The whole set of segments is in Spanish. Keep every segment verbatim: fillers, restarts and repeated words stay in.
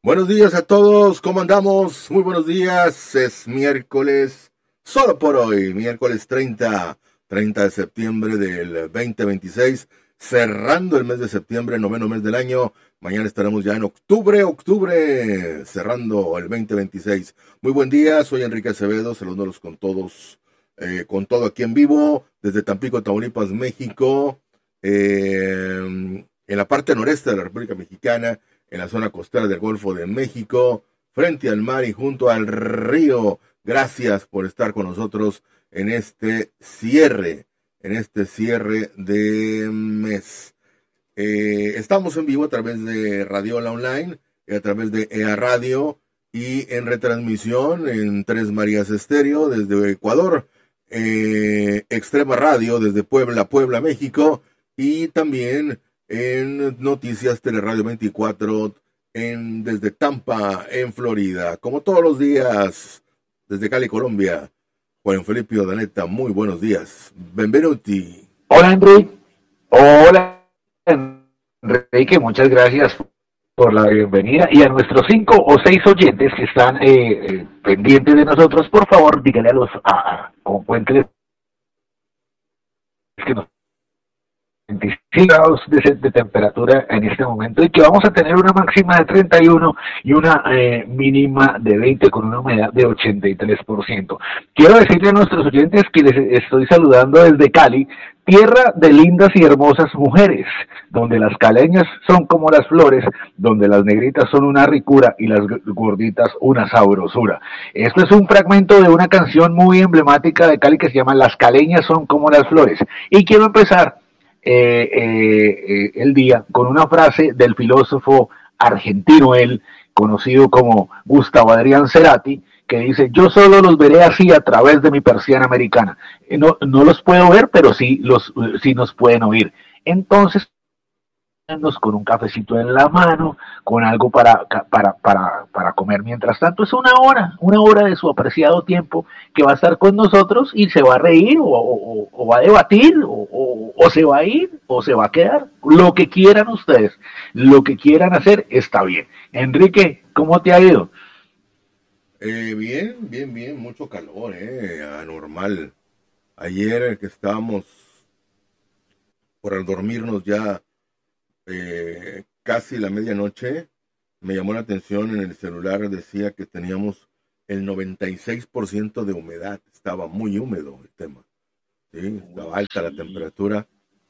Buenos días a todos, ¿cómo andamos? Muy buenos días, es miércoles, solo por hoy, miércoles treinta, treinta de septiembre del veinte veintiséis, cerrando el mes de septiembre, noveno mes del año. Mañana estaremos ya en octubre, octubre, cerrando el veinte veintiséis. Muy buen día, soy Enrique Acevedo, saludándolos con todos, eh, con todo aquí en vivo, desde Tampico, Tamaulipas, México, eh, en la parte noreste de la República Mexicana, en la zona costera del Golfo de México, frente al mar y junto al río. Gracias por estar con nosotros en este cierre, en este cierre de mes. Eh, estamos en vivo a través de Radiola Online, a través de E A Radio y en retransmisión en Tres Marías Estéreo desde Ecuador, eh, Extrema Radio desde Puebla, Puebla, México, y también en Noticias Teleradio veinticuatro en, desde Tampa, en Florida. Como todos los días, desde Cali, Colombia, Juan Felipe Odaneta, muy buenos días. Benvenuti. Hola, Enrique. Hola, Enrique. Muchas gracias por la bienvenida. Y a nuestros cinco o seis oyentes que están eh, eh, pendientes de nosotros, por favor, díganle a los... A, a, cuéntenles que nos veinticinco grados de, de temperatura en este momento y que vamos a tener una máxima de treinta y uno y una eh, mínima de veinte con una humedad de ochenta y tres por ciento. Quiero decirle a nuestros oyentes que les estoy saludando desde Cali, tierra de lindas y hermosas mujeres, donde las caleñas son como las flores, donde las negritas son una ricura y las gorditas una sabrosura. Esto es un fragmento de una canción muy emblemática de Cali que se llama Las caleñas son como las flores. Y quiero empezar Eh, eh, eh, el día con una frase del filósofo argentino, él conocido como Gustavo Adrián Cerati, que dice: yo solo los veré así a través de mi persiana americana. Eh, no, no los puedo ver, pero sí, los, sí nos pueden oír. Entonces, con un cafecito en la mano, con algo para, para, para, para comer mientras tanto, es una hora, una hora de su apreciado tiempo que va a estar con nosotros y se va a reír o, o, o va a debatir o, o, o se va a ir o se va a quedar, lo que quieran ustedes, lo que quieran hacer está bien. Enrique, ¿cómo te ha ido? Eh, bien, bien, bien, mucho calor, eh, anormal. Ayer que estábamos por dormirnos ya eh, casi la medianoche, me llamó la atención en el celular, decía que teníamos el noventa y seis por ciento de humedad, estaba muy húmedo el tema, ¿sí? Estaba alta la temperatura.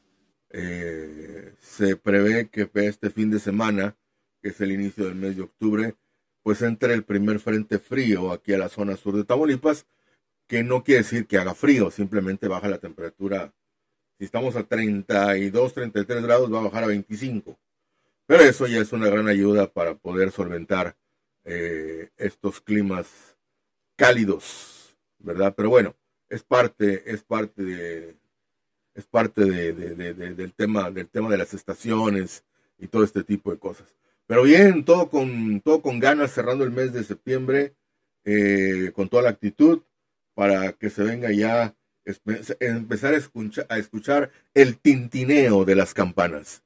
Eh, se prevé que este fin de semana, que es el inicio del mes de octubre, pues entre el primer frente frío aquí a la zona sur de Tamaulipas, que no quiere decir que haga frío, simplemente baja la temperatura. Si estamos a treinta y dos, treinta y tres grados, va a bajar a veinticinco. Pero eso ya es una gran ayuda para poder solventar eh, estos climas cálidos, ¿verdad? Pero bueno, es parte, es parte de, es parte de, de, de, de, del tema, del tema de las estaciones y todo este tipo de cosas. Pero bien, todo con, todo con ganas, cerrando el mes de septiembre, eh, con toda la actitud para que se venga ya empezar a escuchar, a escuchar el tintineo de las campanas.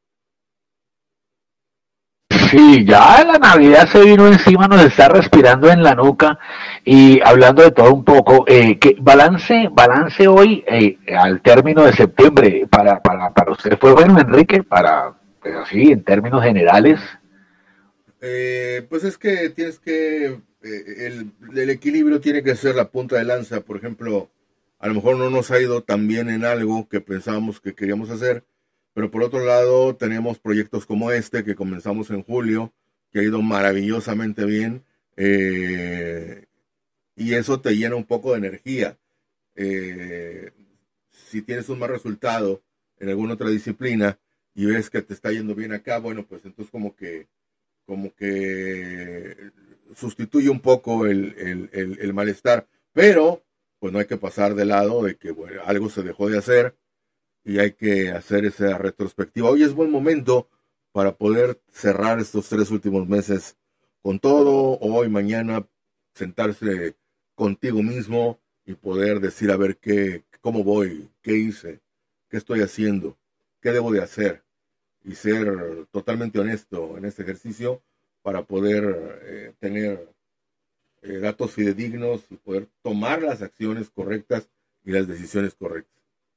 Sí, ya la Navidad se vino encima, nos está respirando en la nuca y hablando de todo un poco, eh, ¿qué balance, balance hoy eh, al término de septiembre para, para, para usted fue bueno, Enrique, para, pues así, en términos generales? Eh, pues es que tienes que, eh, el, el equilibrio tiene que ser la punta de lanza. Por ejemplo, a lo mejor no nos ha ido tan bien en algo que pensábamos que queríamos hacer, pero por otro lado tenemos proyectos como este que comenzamos en julio, que ha ido maravillosamente bien, eh, y eso te llena un poco de energía. Eh, si tienes un mal resultado en alguna otra disciplina y ves que te está yendo bien acá, bueno, pues entonces como que como que sustituye un poco el, el, el, el malestar, pero pues no hay que pasar de lado de que bueno, algo se dejó de hacer y hay que hacer esa retrospectiva. Hoy es buen momento para poder cerrar estos tres últimos meses con todo. Hoy, mañana, sentarse contigo mismo y poder decir a ver qué, cómo voy, qué hice, qué estoy haciendo, qué debo de hacer, y ser totalmente honesto en este ejercicio para poder eh, tener eh, datos fidedignos y poder tomar las acciones correctas y las decisiones correctas.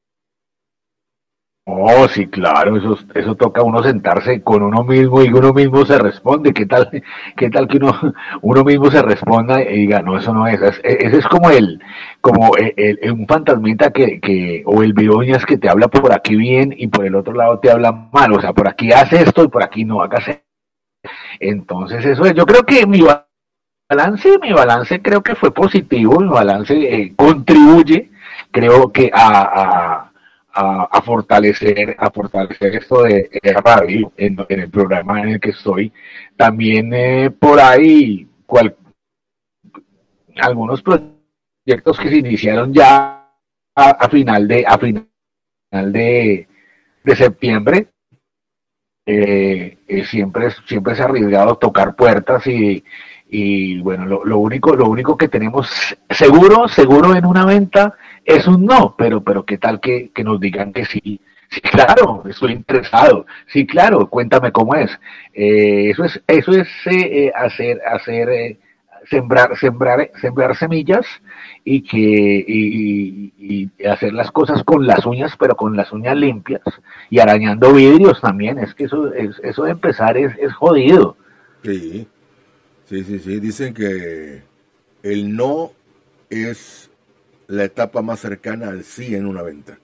Oh, sí, claro, eso, eso toca a uno sentarse con uno mismo y uno mismo se responde. ¿Qué tal, qué tal que uno, uno mismo se responda y diga, no, eso no es? es- Ese es como el, como el, el- un fantasmita que, que, o el viroñas que te habla por aquí bien y por el otro lado te habla mal. O sea, por aquí hace esto y por aquí no hagas esto. Entonces, eso es. Yo creo que mi balance, mi balance creo que fue positivo, mi balance eh, contribuye, creo que a, a, a, a, fortalecer, a fortalecer esto de, de radio en, en, el programa en el que estoy. También eh, por ahí cual, algunos proyectos que se iniciaron ya a, a final de a final de, de septiembre. Eh, eh, siempre, siempre se ha arriesgado a tocar puertas y, y bueno, lo, lo, único, lo único que tenemos seguro, seguro en una venta es un no, pero, pero qué tal que, que nos digan que sí. Sí, claro, estoy interesado. Sí, claro, cuéntame cómo es. Eh, eso es, eso es eh, eh, hacer, hacer, eh, sembrar, sembrar, sembrar semillas y que y, y, y hacer las cosas con las uñas, pero con las uñas limpias y arañando vidrios también. Es que eso, es, eso de empezar es, es jodido. Sí, sí, sí, sí. Dicen que el no es la etapa más cercana al sí en una venta.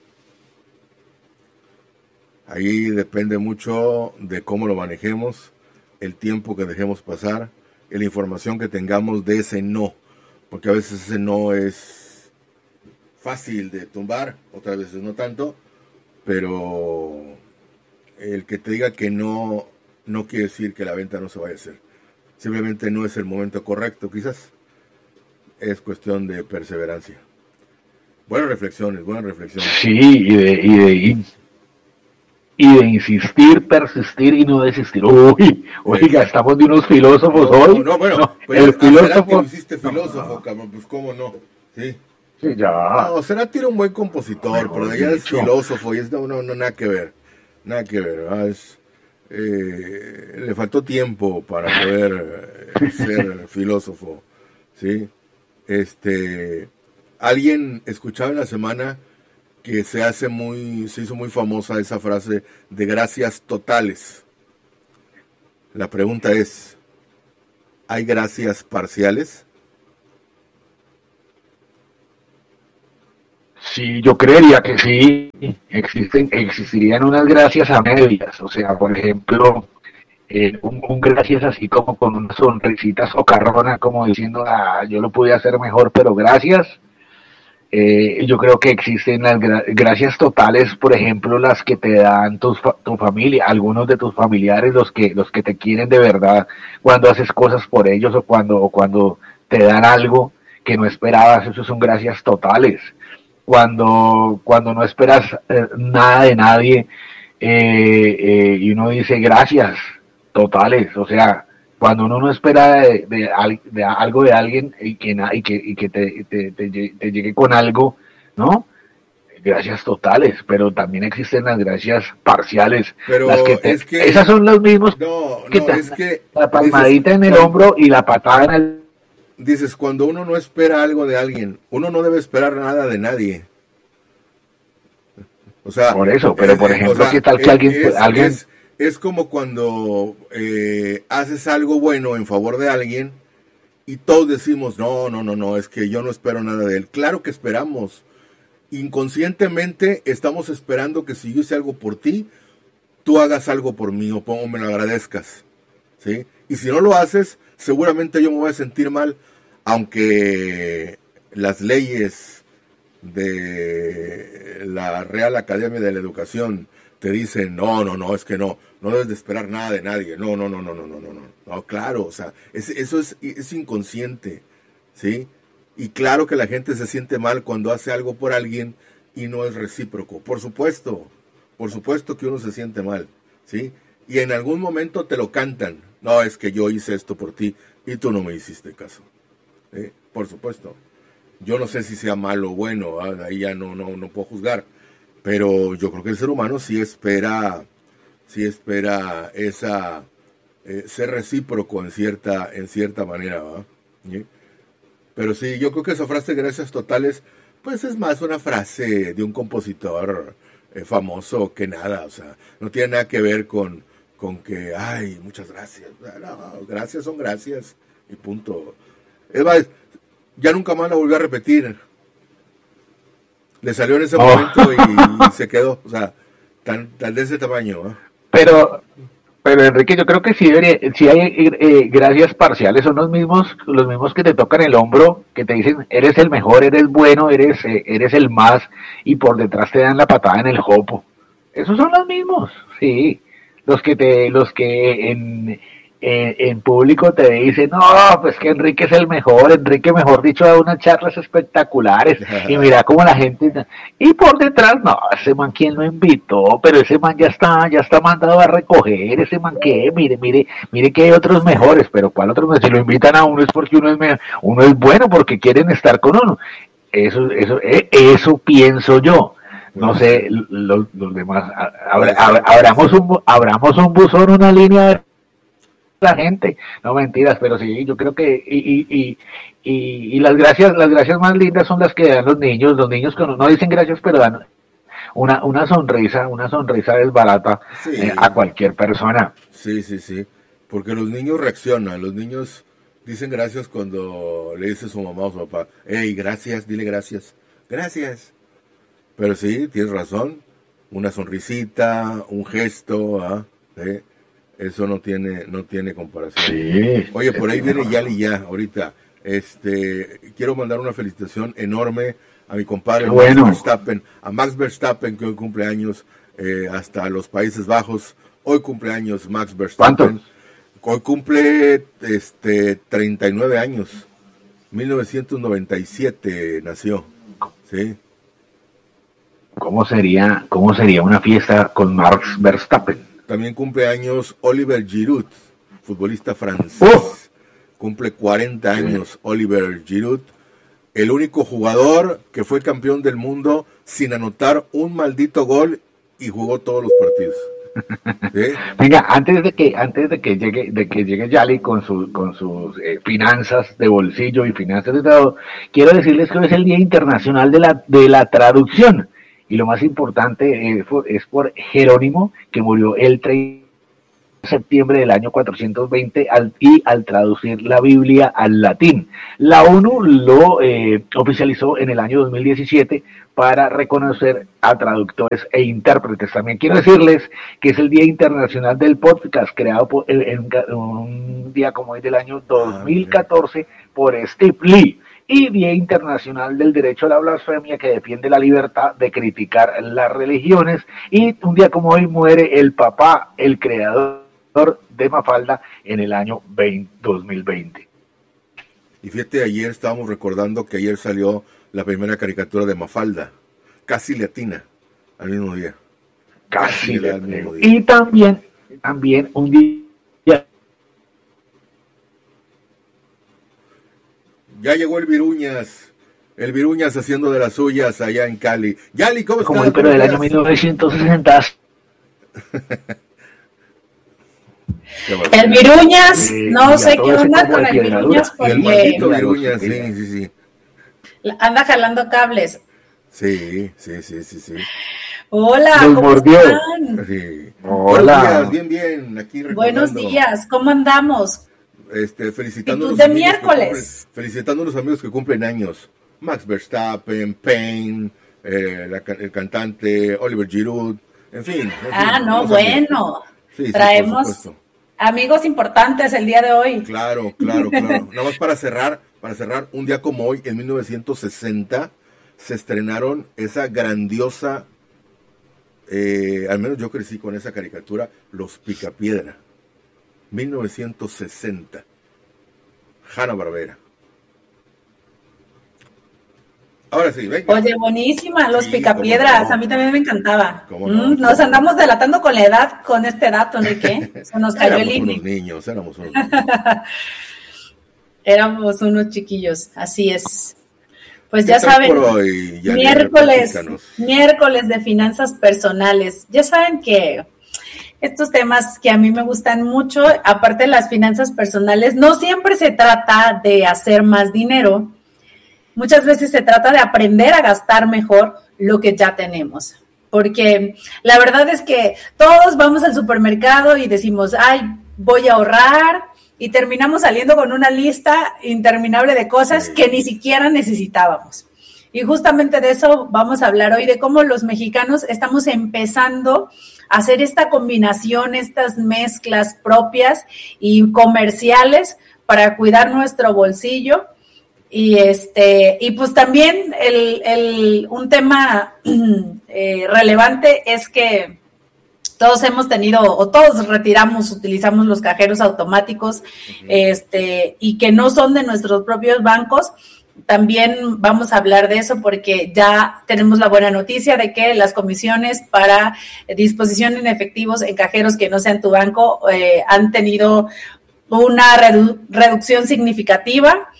Ahí depende mucho de cómo lo manejemos, el tiempo que dejemos pasar, y la información que tengamos de ese no, porque a veces ese no es fácil de tumbar, otras veces no tanto, pero el que te diga que no, no quiere decir que la venta no se vaya a hacer. Simplemente no es el momento correcto, quizás. Es cuestión de perseverancia. Buenas reflexiones, buenas reflexiones. Sí, y de, y de, y de insistir, persistir y no desistir. Uy, oiga, estamos de unos filósofos no, hoy. No, no, bueno, no, pues el filósofo... que lo hiciste filósofo, no, cabrón, pues cómo no, sí. Sí, ya. No, será tira un buen compositor, pero ya es filósofo y es no, no, no, nada que ver, nada que ver, ¿verdad? Es, eh, le faltó tiempo para poder eh, ser filósofo, ¿sí? Este, alguien escuchaba en la semana que se hace muy, se hizo muy famosa esa frase de gracias totales. La pregunta es, ¿hay gracias parciales? Sí, yo creería que sí. Existen, existirían unas gracias a medias. O sea, por ejemplo, eh, un, un gracias así como con una sonrisita socarrona, como diciendo, ah, yo lo pude hacer mejor, pero gracias. Eh, yo creo que existen las gra gracias totales, por ejemplo, las que te dan tus, tu familia, algunos de tus familiares, los que, los que te quieren de verdad, cuando haces cosas por ellos o cuando, o cuando te dan algo que no esperabas, eso son gracias totales. Cuando, cuando no esperas eh, nada de nadie eh, eh, y uno dice gracias totales, o sea, cuando uno no espera de, de, de algo de alguien y que, y que, y que te, te, te, te, llegue con algo, ¿no? Gracias totales, pero también existen las gracias parciales. Pero las que te, es que... Esas son los mismos no, que no, te, es que... la palmadita dices, en el cuando, hombro y la patada en el... Dices, cuando uno no espera algo de alguien, uno no debe esperar nada de nadie. O sea... Por eso, pero por ejemplo, o sea, ¿qué tal que es, alguien... Es, alguien es, es como cuando eh, haces algo bueno en favor de alguien y todos decimos, no, no, no, no, es que yo no espero nada de él. Claro que esperamos. Inconscientemente estamos esperando que si yo hice algo por ti, tú hagas algo por mí o, o me lo agradezcas, ¿sí? Y si no lo haces, seguramente yo me voy a sentir mal, aunque las leyes de la Real Academia de la Educación te dicen, no, no, no, es que no, no debes de esperar nada de nadie, no, no, no, no, no, no, no, no, no, claro, o sea, es, eso es, es inconsciente, ¿sí? Y claro que la gente se siente mal cuando hace algo por alguien y no es recíproco, por supuesto, por supuesto que uno se siente mal, ¿sí? Y en algún momento te lo cantan, no, es que yo hice esto por ti y tú no me hiciste caso, ¿sí? Por supuesto. Yo no sé si sea malo o bueno, ¿eh? Ahí ya no, no, no puedo juzgar, pero yo creo que el ser humano sí espera, sí espera esa eh, ser recíproco en cierta, en cierta manera, ¿va? ¿Sí? Pero sí, yo creo que esa frase gracias totales, pues es más una frase de un compositor eh, famoso que nada, o sea, no tiene nada que ver con, con que, ay, muchas gracias, no, gracias son gracias y punto. Es más, ya nunca más la volvió a repetir, le salió en ese oh. momento y, y se quedó, o sea, tan, tan de ese tamaño, ¿eh? Pero... Pero Enrique, yo creo que si, si hay eh, gracias parciales, son los mismos los mismos que te tocan el hombro, que te dicen, eres el mejor, eres bueno, eres eh, eres el más, y por detrás te dan la patada en el jopo. Esos son los mismos, sí. Los que te los que en, en, en público te dicen, no, pues que Enrique es el mejor, Enrique, mejor dicho, da unas charlas espectaculares, y mira cómo la gente... Y por detrás, no, ese man, ¿quién lo invitó? Pero ese man ya está, ya está mandado a recoger, ese man, ¿qué? Mire, mire, mire que hay otros mejores, pero ¿cuál otro? Si lo invitan a uno es porque uno es mejor, uno es bueno, porque quieren estar con uno. Eso, eso, eso pienso yo. No sé, los, los demás, abra, abra, abramos un, abramos un buzón, una línea de la gente, no mentiras, pero sí, yo creo que y, y, y, y, y las gracias, las gracias más lindas son las que dan los niños, los niños que no, no dicen gracias, pero dan una, una sonrisa, una sonrisa desbarata sí. eh, a cualquier persona. Sí, sí, sí, porque los niños reaccionan, los niños dicen gracias cuando le dice su mamá o su papá, hey, gracias, dile gracias, gracias, pero sí, tienes razón, una sonrisita, un gesto, ¿ah? ¿Sí? Eso no tiene, no tiene comparación. Sí. Oye, por ahí viene Yali ya, ahorita. Este, quiero mandar una felicitación enorme a mi compadre bueno. Max Verstappen, a Max Verstappen, que hoy cumple años eh, hasta los Países Bajos. Hoy cumple años Max Verstappen. ¿Cuántos? Hoy cumple este treinta y nueve años. mil novecientos noventa y siete nació. Sí. ¿Cómo sería, cómo sería una fiesta con Max Verstappen? También cumple años Oliver Giroud, futbolista francés. Oh. Cumple cuarenta años sí. Oliver Giroud, el único jugador que fue campeón del mundo sin anotar un maldito gol y jugó todos los partidos. ¿Sí? Venga, antes de que antes de que llegue de que llegue Yali con sus con sus eh, finanzas de bolsillo y finanzas de todo, quiero decirles que hoy es el Día Internacional de la de la Traducción. Y lo más importante es por, es por Jerónimo, que murió el treinta de septiembre del año cuatrocientos veinte al, y al traducir la Biblia al latín. La ONU lo eh, oficializó en el año dos mil diecisiete para reconocer a traductores e intérpretes. También quiero decirles que es el Día Internacional del Podcast, creado por, en, en un día como hoy del año dos mil catorce por Steve Lee. Y Día Internacional del Derecho a la Blasfemia, que defiende la libertad de criticar las religiones. Y un día como hoy muere el papá, el creador de Mafalda, en el año dos mil veinte. Y fíjate, ayer estábamos recordando que ayer salió la primera caricatura de Mafalda, casi latina, al mismo día. Casi, casi al mismo día. Y también, también un día... Ya llegó el Viruñas, el Viruñas haciendo de las suyas allá en Cali. Yali, ¿cómo estás? Como el pero del año mil novecientos sesenta. El Viruñas, eh, no sé qué onda con el Viruñas porque... El maldito Viruñas, sí, sí, sí. Anda jalando cables. Sí, sí, sí, sí, sí. Hola, Nos ¿cómo mordió. están? Sí. Hola. Buenos días, bien, bien, aquí recordando. Buenos días, ¿cómo andamos? Este, felicitando ¿Y tú a los de amigos miércoles? Cumplen, felicitando a los amigos que cumplen años. Max Verstappen, Payne, eh, la, el cantante Oliver Giroud, en fin. En ah, fin, no, bueno. Sí, traemos sí, amigos importantes el día de hoy. Claro, claro, claro. Nada más para cerrar, para cerrar, un día como hoy, en mil novecientos sesenta, se estrenaron esa grandiosa, eh, al menos yo crecí con esa caricatura, Los Picapiedra. mil novecientos sesenta. Hanna-Barbera. Ahora sí, venga. Oye, buenísima, Los sí, Picapiedras, no. a mí también me encantaba. No? Mm, nos andamos delatando con la edad, con este dato, Enrique. Se nos cayó el I N E. Éramos unos niños, éramos unos niños. Éramos unos chiquillos, así es. Pues ya saben, hoy, ya miércoles, miércoles de finanzas personales. Ya saben que estos temas que a mí me gustan mucho, aparte de las finanzas personales, no siempre se trata de hacer más dinero, muchas veces se trata de aprender a gastar mejor lo que ya tenemos. Porque la verdad es que todos vamos al supermercado y decimos, ay, voy a ahorrar, y terminamos saliendo con una lista interminable de cosas que ni siquiera necesitábamos. Y justamente de eso vamos a hablar hoy, de cómo los mexicanos estamos empezando a hacer esta combinación, estas mezclas propias y comerciales para cuidar nuestro bolsillo. Y este y pues también el, el un tema eh, relevante es que todos hemos tenido, o todos retiramos, utilizamos los cajeros automáticos, uh-huh. este y que no son de nuestros propios bancos. También vamos a hablar de eso porque ya tenemos la buena noticia de que las comisiones para disposición en efectivos en cajeros que no sean tu banco eh, han tenido una redu- reducción significativa.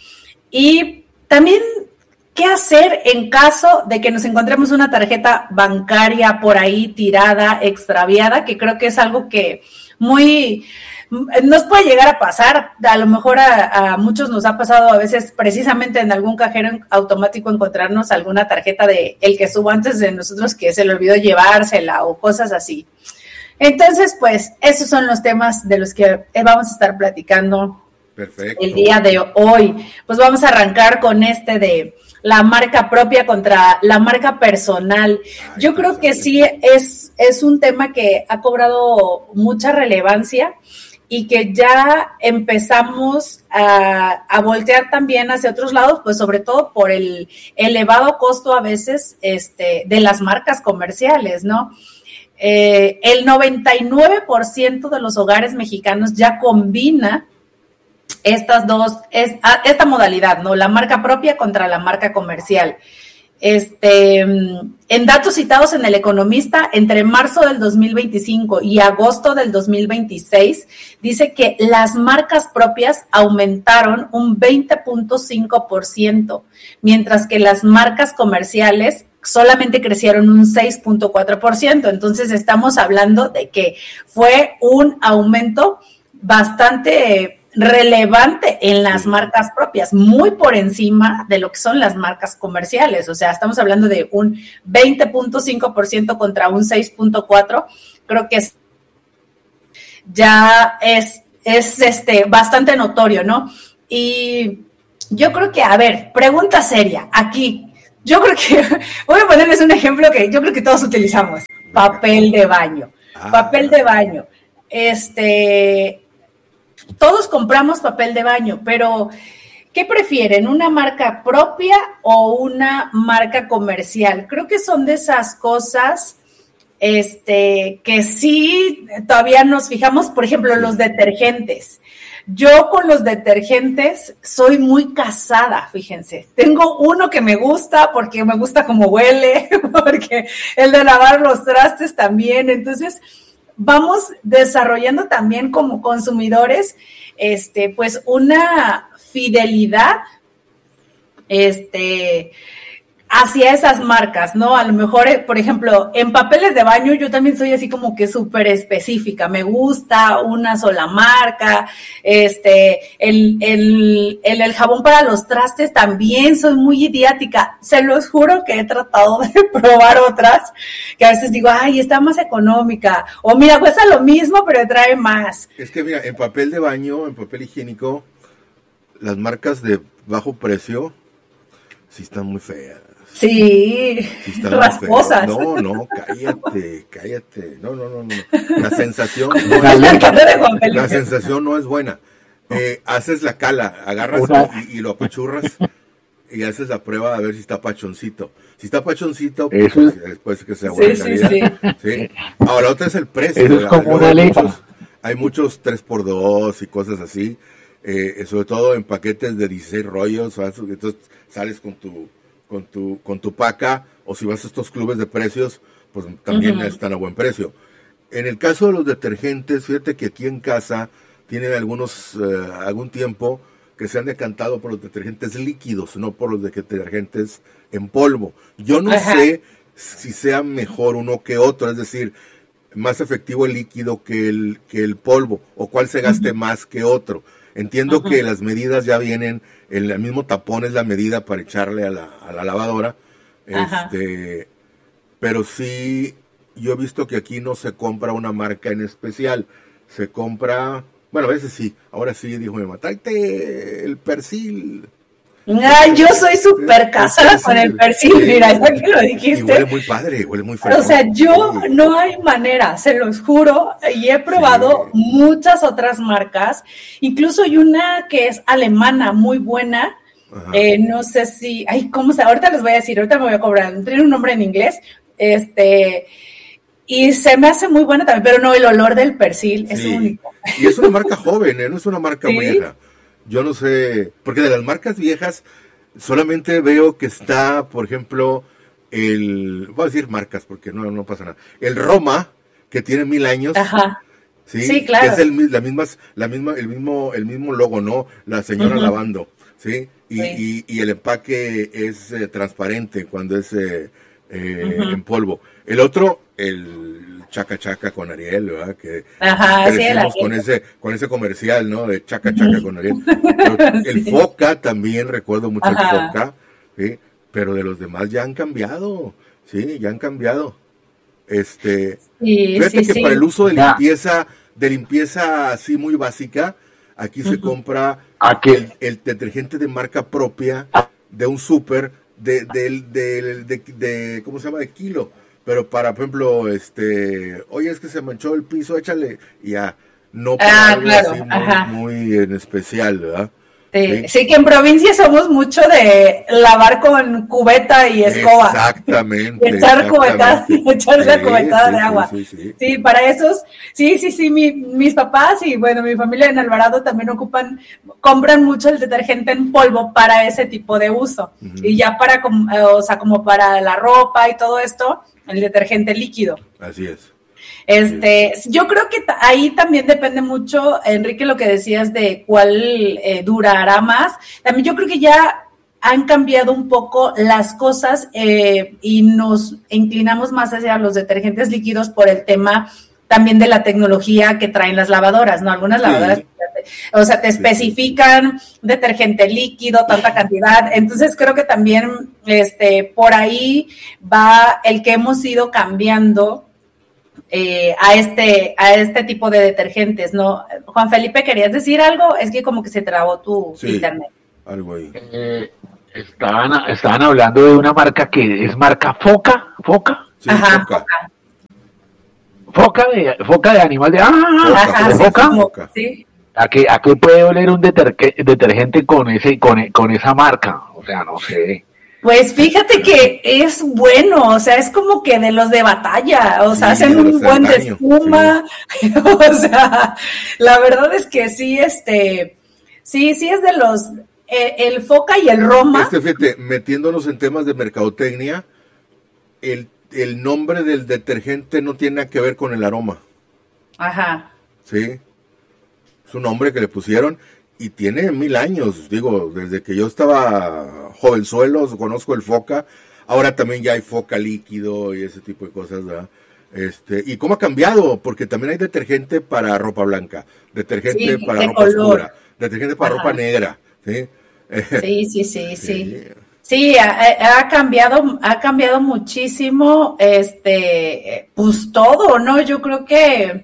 Y también, ¿qué hacer en caso de que nos encontremos una tarjeta bancaria por ahí tirada, extraviada? Que creo que es algo que muy nos puede llegar a pasar. A lo mejor a, a muchos nos ha pasado a veces precisamente en algún cajero automático encontrarnos alguna tarjeta de el que estuvo antes de nosotros que se le olvidó llevársela o cosas así. Entonces, pues, esos son los temas de los que vamos a estar platicando. Perfecto. El día de hoy. Pues vamos a arrancar con este de la marca propia contra la marca personal. Ay, Yo creo que sí es, es un tema que ha cobrado mucha relevancia y que ya empezamos a, a voltear también hacia otros lados, pues sobre todo por el elevado costo a veces este, de las marcas comerciales, ¿no? Eh, el noventa y nueve por ciento de los hogares mexicanos ya combina estas dos, es, esta modalidad, ¿no? La marca propia contra la marca comercial. Este, en datos citados en El Economista, entre marzo del dos mil veinticinco y agosto del dos mil veintiséis, dice que las marcas propias aumentaron un veinte punto cinco por ciento, mientras que las marcas comerciales solamente crecieron un seis punto cuatro por ciento. Entonces estamos hablando de que fue un aumento bastante relevante en las marcas propias, muy por encima de lo que son las marcas comerciales. O sea, estamos hablando de un veinte punto cinco por ciento contra un seis punto cuatro por ciento. Creo que es, ya es, es este, bastante notorio, ¿no? Y yo creo que, a ver, pregunta seria, aquí, yo creo que, voy a ponerles un ejemplo que yo creo que todos utilizamos, papel de baño, ah. papel de baño, este... Todos compramos papel de baño, pero ¿qué prefieren? ¿Una marca propia o una marca comercial? Creo que son de esas cosas este, que sí todavía nos fijamos. Por ejemplo, los detergentes. Yo con los detergentes soy muy casada, fíjense. Tengo uno que me gusta porque me gusta cómo huele, porque el de lavar los trastes también. Entonces, vamos desarrollando también como consumidores, este, pues una fidelidad, este, hacia esas marcas, ¿no? A lo mejor, por ejemplo, en papeles de baño yo también soy así como que súper específica, me gusta una sola marca, este, el, el, el, el jabón para los trastes también soy muy idiática, se los juro que he tratado de probar otras, que a veces digo, ay, está más económica, o mira, cuesta lo mismo, pero trae más. Es que mira, en papel de baño, en papel higiénico, las marcas de bajo precio sí están muy feas. Sí, sí rasposas. No, no, cállate, cállate. No, no, no, no. La sensación no es buena. La sensación no es buena. Eh, haces la cala, agarras y, y lo apachurras y haces la prueba a ver si está pachoncito. Si está pachoncito, pues, después que sea buena sí, calidad. Sí, sí. ¿Sí? Ahora, otra es el precio. Eso es como una hay, muchos, hay muchos tres por dos y cosas así. Eh, sobre todo en paquetes de dieciséis rollos. Entonces sales con tu... con tu con tu paca, o si vas a estos clubes de precios, pues también uh-huh. están a buen precio. En el caso de los detergentes, fíjate que aquí en casa tienen algunos, eh, algún tiempo que se han decantado por los detergentes líquidos, no por los detergentes en polvo. Yo no uh-huh. sé si sea mejor uno que otro, es decir, más efectivo el líquido que el, que el polvo, o cuál se gaste uh-huh. más que otro. Entiendo uh-huh. que las medidas ya vienen, el, el mismo tapón es la medida para echarle a la, a la lavadora, este, pero sí, yo he visto que aquí no se compra una marca en especial, se compra, bueno, a veces sí, ahora sí, dijo mi mamá, tráete el Persil. Ay, yo soy súper casada con el Persil, mira, ya que lo dijiste. Y huele muy padre, huele muy fresco. O sea, yo no hay manera, se los juro, y he probado sí. muchas otras marcas, incluso hay una que es alemana, muy buena, eh, no sé si, ay, ¿cómo se? Ahorita les voy a decir, ahorita me voy a cobrar, tiene un nombre en inglés, este, y se me hace muy buena también, pero no, el olor del Persil sí. es único. Y es una marca joven, ¿eh? No es una marca ¿Sí? vieja. Yo no sé, porque de las marcas viejas solamente veo que está, por ejemplo, el, voy a decir marcas porque no, no pasa nada, el Roma, que tiene mil años. Ajá. Sí, sí claro. Que es el, la misma, la misma, el mismo, el mismo logo, ¿no? La señora uh-huh. lavando, ¿sí? Y, sí. y, y el empaque es eh, transparente cuando es eh, eh, uh-huh. en polvo. El otro, el Chaca Chaca con Ariel, ¿verdad? Que Ajá, crecimos sí, con ese, con ese comercial, ¿no? De Chaca Chaca con Ariel. Pero el sí. Foca también, recuerdo mucho Ajá. el Foca, ¿sí? Pero de los demás ya han cambiado, ¿sí? Ya han cambiado. Este, sí, fíjate sí, que sí. para el uso de limpieza, de limpieza así muy básica, aquí uh-huh. se compra el, el detergente de marca propia de un súper de, de, de, de, de, de, ¿cómo se llama? De kilo. Pero para, por ejemplo, este, oye, es que se manchó el piso, échale, y ya, no para ah, algo claro. así muy, muy en especial, ¿verdad? Sí. Sí. sí, que en provincia somos mucho de lavar con cubeta y escoba. Exactamente. Y echar cubeta, echar la sí, cubetada sí, de agua. Sí, sí, sí. sí, para esos, sí, sí, sí, mi, mis papás y bueno, mi familia en Alvarado también ocupan, compran mucho el detergente en polvo para ese tipo de uso. Uh-huh. Y ya para, o sea, como para la ropa y todo esto, el detergente líquido. Así es. Este, sí. Yo creo que t- ahí también depende mucho, Enrique, lo que decías de cuál eh, durará más. También yo creo que ya han cambiado un poco las cosas eh, y nos inclinamos más hacia los detergentes líquidos por el tema también de la tecnología que traen las lavadoras, ¿no? Algunas lavadoras, sí. o sea, te especifican sí. detergente líquido, tanta cantidad. Entonces creo que también este, por ahí va el que hemos ido cambiando eh, a este a este tipo de detergentes, ¿no? Juan Felipe, ¿querías decir algo? Es que como que se trabó tu sí, internet. Algo ahí. Eh, estaban, estaban hablando de una marca que es marca Foca, Foca. Sí, Ajá, Foca. Foca. Foca de, foca de animal de... ¡Ah! Ajá, ¿de sí, foca? Foca. Sí. ¿A qué, ¿A qué puede oler un deterge, detergente con ese con, con esa marca? O sea, no sé. Pues fíjate que es bueno, o sea, es como que de los de batalla, o sea, sí, hacen un buen de daño, espuma, sí. O sea, la verdad es que sí, este, sí, sí es de los, eh, el Foca y el Roma. Este, fíjate, metiéndonos en temas de mercadotecnia, el, el nombre del detergente no tiene nada que ver con el aroma. Ajá. Sí, es un nombre que le pusieron y tiene mil años, digo, desde que yo estaba jovenzuelo, conozco el Foca, ahora también ya hay Foca líquido y ese tipo de cosas, ¿verdad? Este, y cómo ha cambiado, porque también hay detergente para ropa blanca, detergente sí, para de ropa color. oscura, detergente para Ajá. ropa negra, ¿sí? Sí, sí, sí, sí. Sí, ha, ha cambiado, ha cambiado muchísimo, este, pues todo, ¿no? Yo creo que,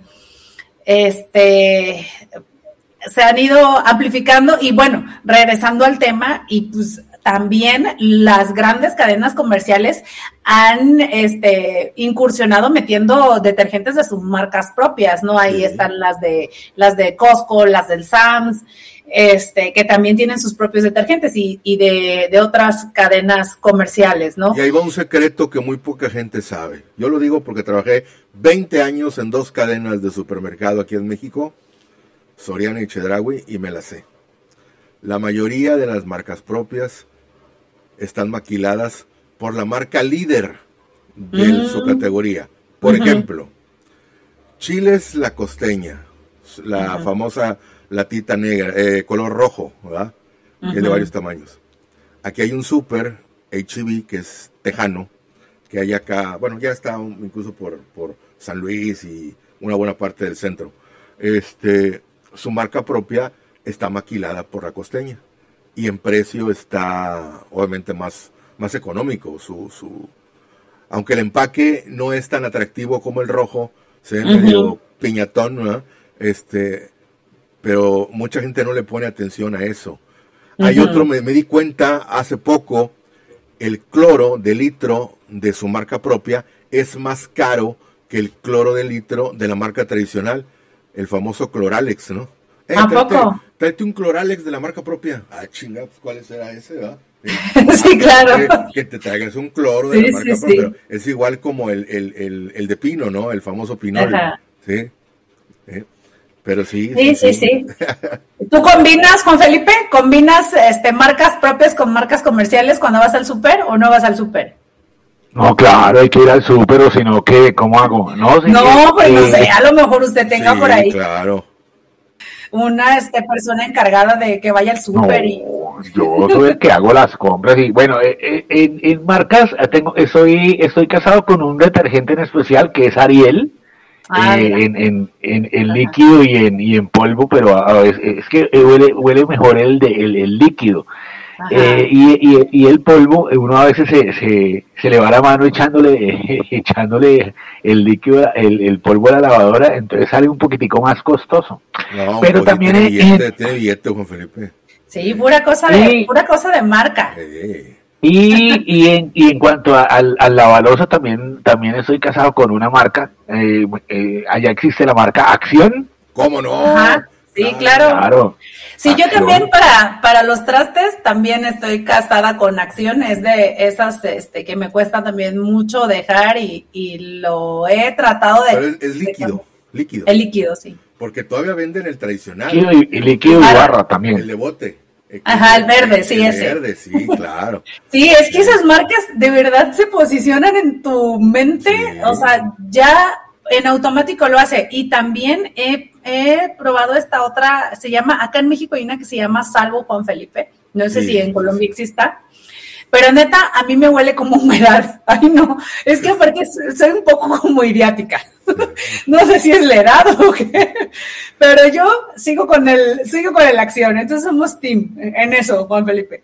este, se han ido amplificando y bueno, regresando al tema y pues también las grandes cadenas comerciales han este incursionado metiendo detergentes de sus marcas propias, ¿no? Ahí sí. están las de las de Costco, las del Sam's, este, que también tienen sus propios detergentes y, y de, de otras cadenas comerciales, ¿no? Y ahí va un secreto que muy poca gente sabe. Yo lo digo porque trabajé veinte años en dos cadenas de supermercado aquí en México, Soriana y Chedraui, y me la sé. La mayoría de las marcas propias están maquiladas por la marca líder de mm. su categoría. Por uh-huh. ejemplo, Chiles La Costeña, la uh-huh. famosa latita negra, eh, color rojo, ¿verdad? Uh-huh. Que es de varios tamaños. Aquí hay un súper H E B que es tejano, que hay acá, bueno, ya está un, incluso por, por San Luis y una buena parte del centro. Este, su marca propia está maquilada por la Costeña y en precio está obviamente más, más económico. Su, su, aunque el empaque no es tan atractivo como el rojo, se ve uh-huh. medio piñatón, ¿no? Este, pero mucha gente no le pone atención a eso. Uh-huh. Hay otro, me, me di cuenta hace poco, el cloro de litro de su marca propia es más caro que el cloro de litro de la marca tradicional, el famoso Cloralex, ¿no? Eh, ¿A tráete, poco? Tráete un Cloralex de la marca propia. Ah, chinga, pues, ¿cuál será ese, verdad? Sí, claro. Que, que te traigas un cloro de sí, la marca sí, propia. sí. Pero es igual como el, el, el, el de pino, ¿no? El famoso pinol. Ajá. ¿Sí? ¿Eh? Pero sí. Sí, sí, sí. sí. ¿Tú combinas, Juan Felipe? ¿Combinas este, marcas propias con marcas comerciales cuando vas al súper o no vas al súper? No, claro, hay que ir al súper, o si no, ¿qué? ¿Cómo hago? No, si no pues eh, no sé, a lo mejor usted tenga sí, por ahí claro. una este, persona encargada de que vaya al súper. No, y... yo soy el que hago las compras y bueno, eh, en, en marcas tengo, estoy, estoy casado con un detergente en especial que es Ariel. Ah, eh, en, en, en, en líquido y en, y en polvo, pero a, a veces, es que huele, huele mejor el, de, el, el líquido. Eh, y, y, y el polvo, uno a veces se, se, se le va la mano echándole eh, echándole el líquido, el, el polvo a la lavadora, entonces sale un poquitico más costoso. No, pero pues también tiene billete, eh, tiene billete, Juan Felipe. Sí, pura cosa de, sí. pura cosa de marca. Eh. Y, y, en, y en cuanto a, al, al lavalosa, también, también estoy casado con una marca. Eh, eh, allá existe la marca Acción. ¿Cómo no? Ajá, sí, claro. claro. Sí, Acción. Yo también para, para los trastes también estoy casada con Acción. Es de esas este, que me cuesta también mucho dejar y, y lo he tratado de... Pero es, es líquido, de, líquido. El líquido, sí. Porque todavía venden el tradicional. Líquido y, y líquido y barra también. El de bote. Ajá, el verde, sí, el ese. El verde, sí, claro. Sí, es que esas marcas de verdad se posicionan en tu mente, sí. O sea, ya en automático lo hace. Y también he, he probado esta otra, se llama, acá en México hay una que se llama Salvo Juan Felipe, no sé sí, si en Colombia exista, pero neta, a mí me huele como humedad. Ay, no, es que aparte soy un poco como idiática. No sé si es la edad o qué, pero yo sigo con el sigo con el Acción, entonces somos team en eso, Juan Felipe.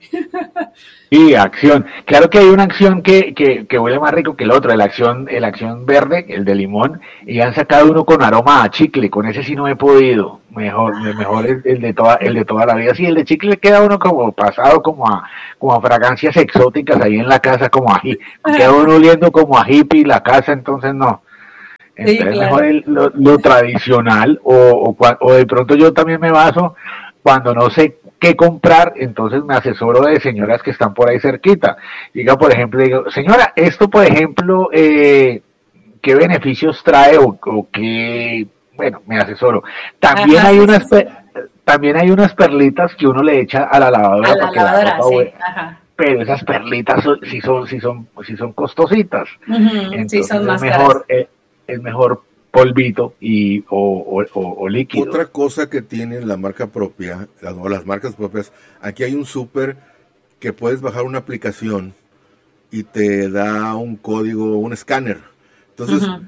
Sí, Acción. Claro que hay una Acción que, que, que huele más rico que el otro, el Acción, el Acción verde, el de limón, y han sacado uno con aroma a chicle, con ese sí no he podido. Mejor, ah. mejor el, el de toda, el de toda la vida. Sí, el de chicle queda uno como pasado como a, como a fragancias exóticas ahí en la casa, como a queda uno oliendo como a hippie la casa, entonces no. Entonces sí, claro. Mejor el, lo, lo tradicional o, o, o de pronto yo también me baso cuando no sé qué comprar, entonces me asesoro de señoras que están por ahí cerquita. Diga, por ejemplo, digo, señora, esto por ejemplo, eh, ¿qué beneficios trae o, o qué? Bueno, me asesoro. También Ajá, hay sí, unas sí. también hay unas perlitas que uno le echa a la lavadora a la para lavadora, que la ropa sí. huele. Ajá. Pero esas perlitas son, sí son, sí son, sí son costositas. Uh-huh, entonces sí, son más es mejor, eh, es mejor polvito y o, o, o, o líquido. Otra cosa que tiene la marca propia, las, o las marcas propias, aquí hay un súper que puedes bajar una aplicación y te da un código, un escáner. Entonces, uh-huh.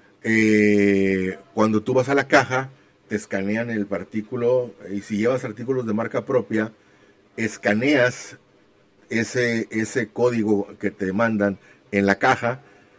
eh, cuando tú vas a la caja, te escanean el artículo, y si llevas artículos de marca propia, escaneas ese, ese código que te mandan en la caja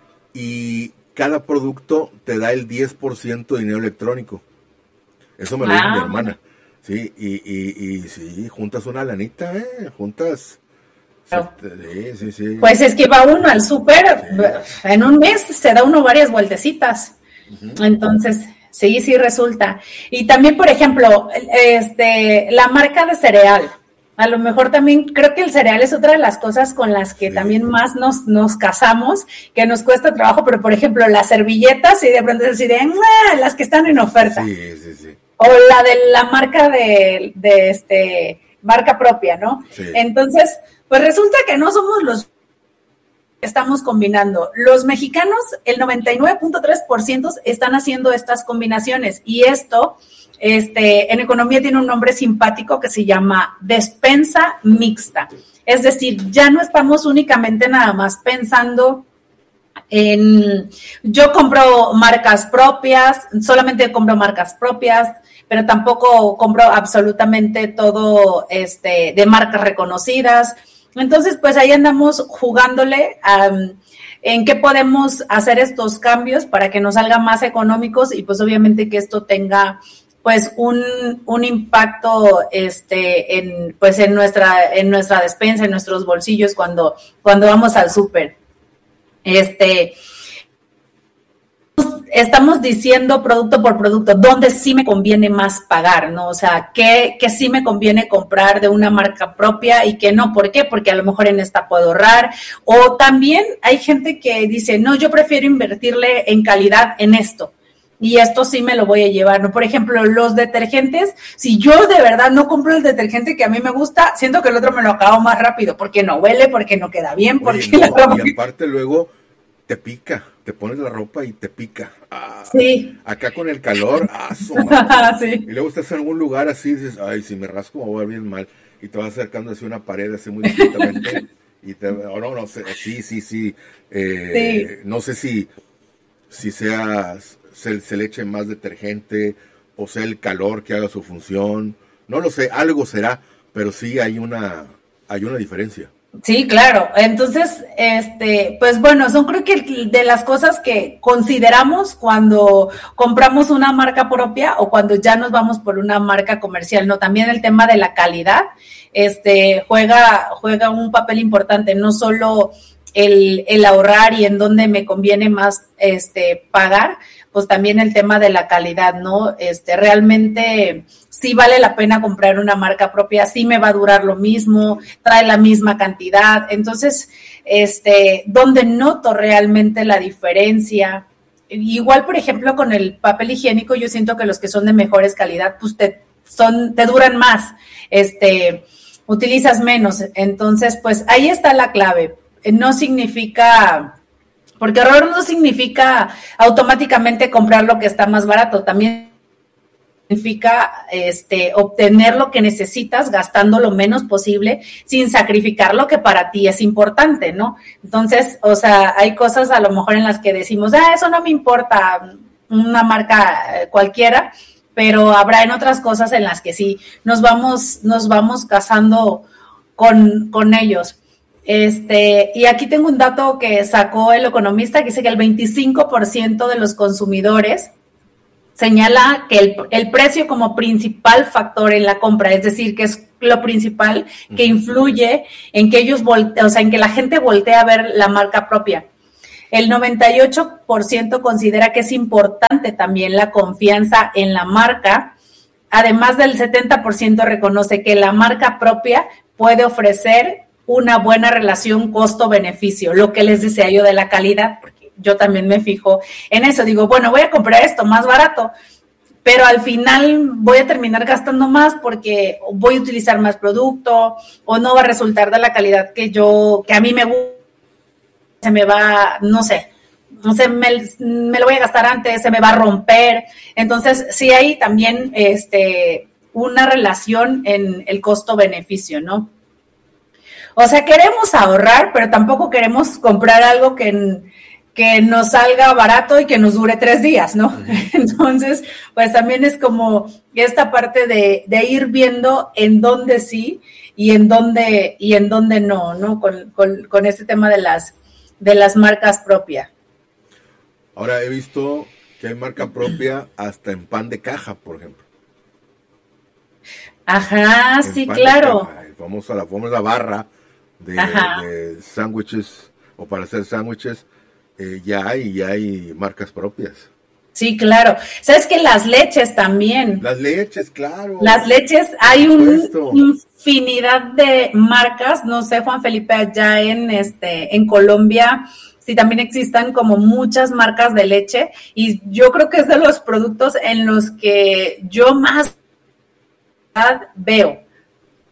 y cada producto te da el diez por ciento de dinero electrónico. Eso me lo dijo ah. mi hermana. Sí, y, y, y sí, juntas una lanita, ¿eh? Juntas. No. Sí, sí, sí. Pues es que va uno al súper, sí. En un mes se da uno varias vueltecitas. Uh-huh. Entonces, sí, sí resulta. Y también, por ejemplo, este, la marca de cereal. A lo mejor también creo que el cereal es otra de las cosas con las que sí. también más nos, nos casamos, que nos cuesta trabajo, pero por ejemplo las servilletas y de pronto es así de las que están en oferta. Sí, sí, sí. O la de la marca de, de este marca propia, ¿no? Sí. Entonces, pues resulta que no somos los que estamos combinando. Los mexicanos, el noventa y nueve punto tres por ciento están haciendo estas combinaciones y esto... Este, en economía tiene un nombre simpático que se llama despensa mixta. Es decir, ya no estamos únicamente nada más pensando En, yo compro marcas propias, solamente compro marcas propias, pero tampoco compro absolutamente todo este, de marcas reconocidas. Entonces, pues ahí andamos jugándole um, en qué podemos hacer estos cambios para que nos salgan más económicos y pues obviamente que esto tenga pues un, un impacto este en pues en nuestra en nuestra despensa, en nuestros bolsillos cuando cuando vamos al súper. Este estamos diciendo producto por producto dónde sí me conviene más pagar, ¿no? O sea, qué, qué sí me conviene comprar de una marca propia y qué no. ¿Por qué? Porque a lo mejor en esta puedo ahorrar. O también hay gente que dice, no, yo prefiero invertirle en calidad en esto. Y esto sí me lo voy a llevar, ¿no? Por ejemplo, los detergentes, si yo de verdad no compro el detergente que a mí me gusta, siento que el otro me lo acabo más rápido, porque no huele, porque no queda bien, porque... Oye, no, y aparte luego te pica, te pones la ropa y te pica. Ah, sí. Acá con el calor, ah, sí. Y luego estás en algún lugar así y dices, ay, si me rasco me voy a ver bien mal. Y te vas acercando hacia una pared así muy discretamente. y te, oh, no, no, sí, sí, sí. Eh, sí. No sé si, si sea, se, se le eche más detergente o sea el calor que haga su función. No lo sé, algo será, pero sí hay una, hay una diferencia. Sí, claro. Entonces, este, pues bueno, son creo que de las cosas que consideramos cuando compramos una marca propia o cuando ya nos vamos por una marca comercial, ¿no? También el tema de la calidad, este, juega, juega un papel importante, no solo el, el ahorrar y en dónde me conviene más, este, pagar, pues también el tema de la calidad, ¿no? Este, realmente sí vale la pena comprar una marca propia, sí me va a durar lo mismo, trae la misma cantidad. Entonces, este, donde noto realmente la diferencia, igual, por ejemplo, con el papel higiénico, yo siento que los que son de mejores calidad, pues te, son, te duran más, este, utilizas menos. Entonces, pues ahí está la clave. No significa... Porque ahorrar no significa automáticamente comprar lo que está más barato, también significa este, obtener lo que necesitas gastando lo menos posible sin sacrificar lo que para ti es importante, ¿no? Entonces, o sea, hay cosas a lo mejor en las que decimos, ah, eso no me importa, una marca cualquiera, pero habrá en otras cosas en las que sí nos vamos, nos vamos casando con, con ellos. Este, y aquí tengo un dato que sacó el Economista que dice que el veinticinco por ciento de los consumidores señala que el, el precio como principal factor en la compra, es decir, que es lo principal que influye en que ellos volteen, o sea, en que la gente voltee a ver la marca propia. El noventa y ocho por ciento considera que es importante también la confianza en la marca. Además del setenta por ciento reconoce que la marca propia puede ofrecer una buena relación costo-beneficio, lo que les decía yo de la calidad, porque yo también me fijo en eso, digo, bueno, voy a comprar esto más barato, pero al final voy a terminar gastando más porque voy a utilizar más producto o no va a resultar de la calidad que yo, que a mí me gusta, se me va, no sé, no sé, me, me lo voy a gastar antes, se me va a romper. Entonces, sí hay también este, una relación en el costo-beneficio, ¿no? O sea, queremos ahorrar, pero tampoco queremos comprar algo que, que nos salga barato y que nos dure tres días, ¿no? Entonces, pues también es como esta parte de, de ir viendo en dónde sí y en dónde, y en dónde no, ¿no? Con, con, con este tema de las, de las marcas propias. Ahora he visto que hay marca propia hasta en pan de caja, por ejemplo. Ajá, en sí, claro. Caja, el famoso, la famosa barra de, de sándwiches o para hacer sándwiches, eh, ya hay, ya hay marcas propias. Sí, claro. ¿Sabes que las leches también? Las leches, claro. Las leches, hay una infinidad de marcas, no sé, Juan Felipe, allá en este, en Colombia, sí también existan como muchas marcas de leche, y yo creo que es de los productos en los que yo más veo.